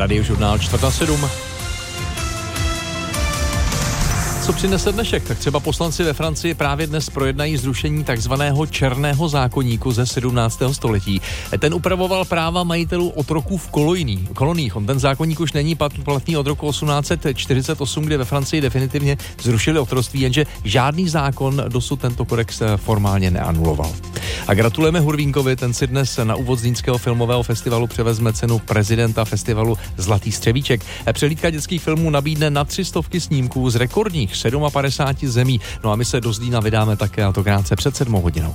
Radiožurnál 4:07. Co přinese dnešek? Tak třeba poslanci ve Francii právě dnes projednají zrušení takzvaného černého zákoníku ze 17. století. Ten upravoval práva majitelů otroků v koloniích. Ten zákoník už není platný od roku 1848, kdy ve Francii definitivně zrušili otroctví, jenže žádný zákon dosud tento kodex formálně neanuloval. A gratulujeme Hurvínkovi, ten si dnes na úvod Zlínského filmového festivalu převezme cenu prezidenta festivalu Zlatý střevíček. Přehlídka dětských filmů nabídne na 300 snímků z rekordních 57 zemí. No a my se do Zlína vydáme také, a to krátce před 7 hodinou.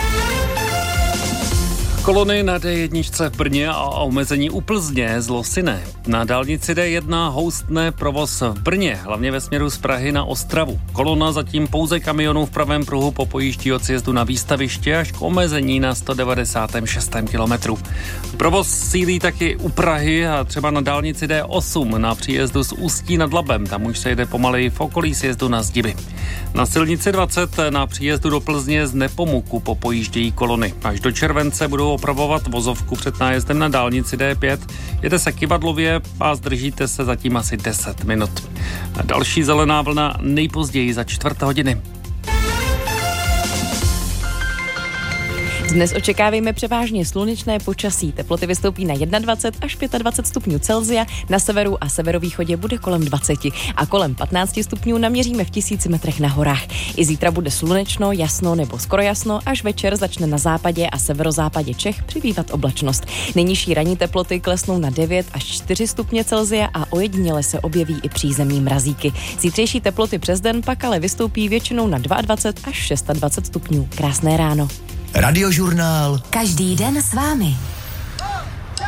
Kolony na D1 v Brně a omezení u Plzně z Losine. Na dálnici D1 houstne provoz v Brně, hlavně ve směru z Prahy na Ostravu. Kolona zatím pouze kamionů v pravém pruhu popojíždí od sjezdu na výstaviště až k omezení na 196. kilometru. Provoz sílí taky u Prahy a třeba na dálnici D8 na příjezdu z Ústí nad Labem. Tam už se jde pomaleji v okolí sjezdu na Zdiby. Na silnici 20 na příjezdu do Plzně z Nepomuku popojíždějí kolony. Až do července budou opravovat vozovku před nájezdem na dálnici D5. Jede se kyvadlově a zdržíte se zatím asi 10 minut. A další zelená vlna nejpozději za 4:15. Dnes očekáváme převážně slunečné počasí. Teploty vystoupí na 21 až 25 stupňů Celsia, na severu a severovýchodě bude kolem 20 a kolem 15 stupňů naměříme v 1000 metrech na horách. I zítra bude slunečno, jasno nebo skoro jasno, až večer začne na západě a severozápadě Čech přibývat oblačnost. Nejnižší ranní teploty klesnou na 9 až 4 stupně Celsia a ojediněle se objeví i přízemní mrazíky. Zítřejší teploty přes den pak ale vystoupí většinou na 22 až 26 stupňů. Krásné ráno. Radiožurnál. Každý den s vámi.